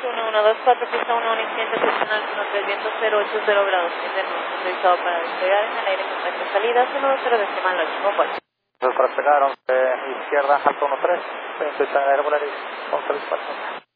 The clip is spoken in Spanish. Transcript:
1124, pista 1, un incidente excepcional con hotel viento 080 grados, tiene autorizado para despegar en el aire contacto salida, 120 decimal 854. Para despegar, 11 izquierda, alto 13, estoy en aire Polaris, 1124.